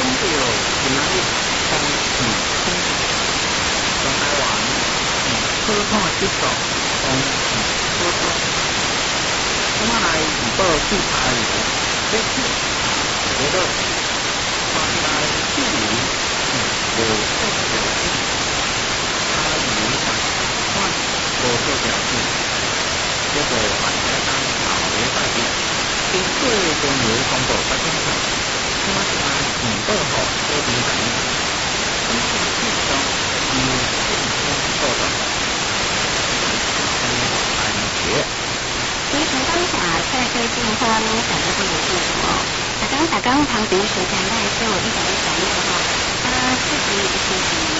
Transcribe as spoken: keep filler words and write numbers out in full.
到今仔日从嗯从从台湾嗯普通的接触，从嗯普通，咁啊来如果去台湾，这次觉得翻来距离嗯有特别近，台语但算无特别近，这个反正当后礼拜日，经过中流公布八点钟。咁啊，是按五号这边反映，咁是最终是正宗报道，安全。 其实当下在最近花东省的这个是什么？打刚打刚旁边水灾那所以我一直在想那个哈，他自己其实